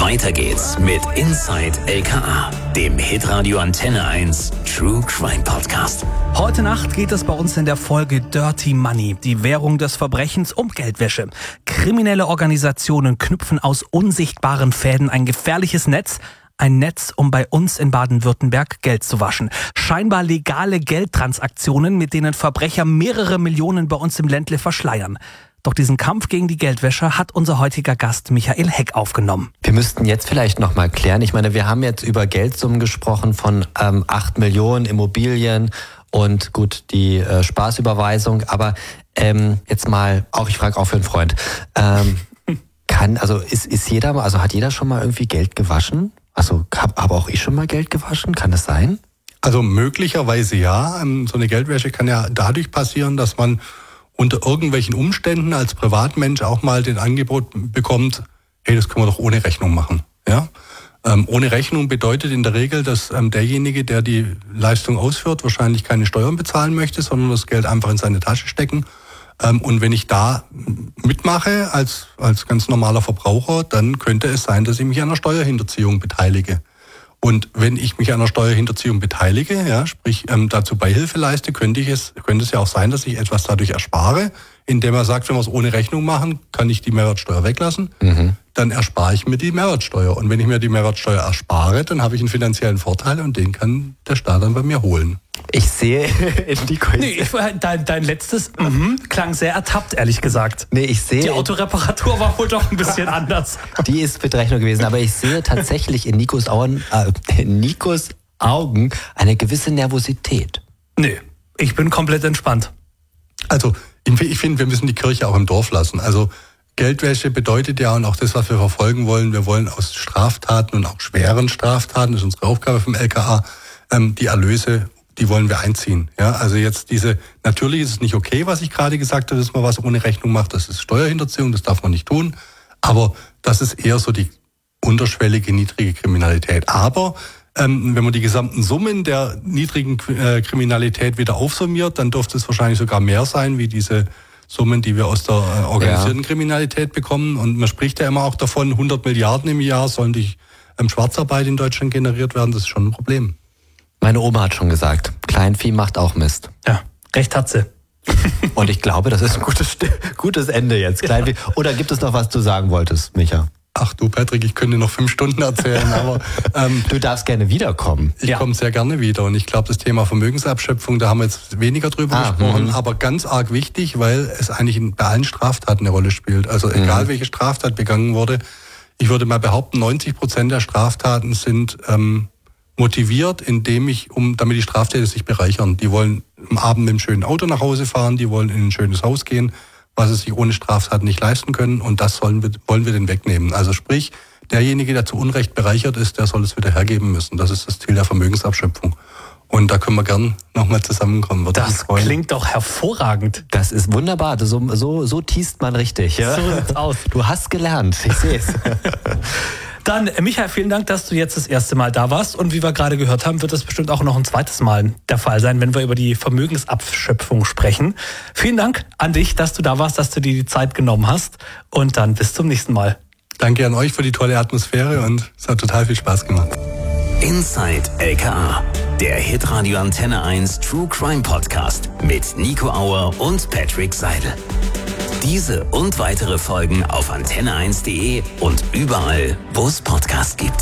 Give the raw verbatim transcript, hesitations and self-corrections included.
Weiter geht's mit Inside L K A, dem Hitradio Antenne eins True Crime Podcast. Heute Nacht geht es bei uns in der Folge Dirty Money, die Währung des Verbrechens, um Geldwäsche. Kriminelle Organisationen knüpfen aus unsichtbaren Fäden ein gefährliches Netz. Ein Netz, um bei uns in Baden-Württemberg Geld zu waschen. Scheinbar legale Geldtransaktionen, mit denen Verbrecher mehrere Millionen bei uns im Ländle verschleiern. Doch diesen Kampf gegen die Geldwäsche hat unser heutiger Gast Michael Heck aufgenommen. Wir müssten jetzt vielleicht noch mal klären. Ich meine, wir haben jetzt über Geldsummen gesprochen von ähm, acht Millionen Immobilien und gut, die äh, Spaßüberweisung. Aber ähm, jetzt mal, auch ich frage auch für einen Freund, ähm, kann, also ist, ist jeder, also hat jeder schon mal irgendwie Geld gewaschen? Also habe hab auch ich schon mal Geld gewaschen? Kann das sein? Also möglicherweise ja. So eine Geldwäsche kann ja dadurch passieren, dass man unter irgendwelchen Umständen als Privatmensch auch mal den Angebot bekommt, hey, das können wir doch ohne Rechnung machen. Ja? Ähm, ohne Rechnung bedeutet in der Regel, dass ähm, derjenige, der die Leistung ausführt, wahrscheinlich keine Steuern bezahlen möchte, sondern das Geld einfach in seine Tasche stecken. Ähm, und wenn ich da mitmache als, als ganz normaler Verbraucher, dann könnte es sein, dass ich mich an einer Steuerhinterziehung beteilige. Und wenn ich mich an einer Steuerhinterziehung beteilige, ja, sprich ähm, dazu Beihilfe leiste, könnte ich es, könnte es ja auch sein, dass ich etwas dadurch erspare, indem er sagt, wenn wir es ohne Rechnung machen, kann ich die Mehrwertsteuer weglassen. Mhm. Dann erspare ich mir die Mehrwertsteuer. Und wenn ich mir die Mehrwertsteuer erspare, dann habe ich einen finanziellen Vorteil und den kann der Staat dann bei mir holen. Ich sehe in die Kulisse. Nee, ich, dein, dein letztes mhm, klang sehr ertappt, ehrlich gesagt. Nee, ich sehe. Die Autoreparatur war wohl doch ein bisschen anders. Die ist mit Rechnung gewesen, aber ich sehe tatsächlich in Nikos Augen, äh, in Nikos Augen eine gewisse Nervosität. Nee, ich bin komplett entspannt. Also, ich finde, wir müssen die Kirche auch im Dorf lassen. Also, Geldwäsche bedeutet ja, und auch das, was wir verfolgen wollen, wir wollen aus Straftaten und auch schweren Straftaten, das ist unsere Aufgabe vom L K A, ähm, die Erlöse, die wollen wir einziehen. Ja, also jetzt diese, natürlich ist es nicht okay, was ich gerade gesagt habe, dass man was ohne Rechnung macht, das ist Steuerhinterziehung, das darf man nicht tun, aber das ist eher so die unterschwellige, niedrige Kriminalität. Aber ähm, wenn man die gesamten Summen der niedrigen äh, Kriminalität wieder aufsummiert, dann dürfte es wahrscheinlich sogar mehr sein, wie diese Summen, die wir aus der äh, organisierten ja. Kriminalität bekommen. Und man spricht ja immer auch davon, hundert Milliarden im Jahr sollen durch ähm, Schwarzarbeit in Deutschland generiert werden. Das ist schon ein Problem. Meine Oma hat schon gesagt, Kleinvieh macht auch Mist. Ja, recht hat sie. Und ich glaube, das ist ein gutes, gutes Ende jetzt. Kleinvieh. Oder gibt es noch was du sagen wolltest, Micha? Ach du, Patrick, ich könnte noch fünf Stunden erzählen, aber ähm, du darfst gerne wiederkommen. Ich ja. komme sehr gerne wieder und ich glaube, das Thema Vermögensabschöpfung, da haben wir jetzt weniger drüber ah, gesprochen, m-m. aber ganz arg wichtig, weil es eigentlich bei allen Straftaten eine Rolle spielt. Also egal, mhm. welche Straftat begangen wurde, ich würde mal behaupten, neunzig Prozent der Straftaten sind ähm, motiviert, indem ich, um damit die Straftäter sich bereichern. Die wollen am Abend mit einem schönen Auto nach Hause fahren, die wollen in ein schönes Haus gehen, was sie sich ohne Straftat nicht leisten können, und das sollen wir, wollen wir denen wegnehmen. Also sprich, derjenige, der zu Unrecht bereichert ist, der soll es wieder hergeben müssen. Das ist das Ziel der Vermögensabschöpfung. Und da können wir gern nochmal zusammenkommen. Würde das klingt doch hervorragend. Das ist wunderbar. So, so, so tiest man richtig. Ja? So sieht's aus. Du hast gelernt, ich sehe es. Dann, Michael, vielen Dank, dass du jetzt das erste Mal da warst. Und wie wir gerade gehört haben, wird das bestimmt auch noch ein zweites Mal der Fall sein, wenn wir über die Vermögensabschöpfung sprechen. Vielen Dank an dich, dass du da warst, dass du dir die Zeit genommen hast. Und dann bis zum nächsten Mal. Danke an euch für die tolle Atmosphäre und es hat total viel Spaß gemacht. Inside L K A, der Hitradio Antenne eins True Crime Podcast mit Nico Auer und Patrick Seidel. Diese und weitere Folgen auf antenne eins punkt de und überall, wo es Podcasts gibt.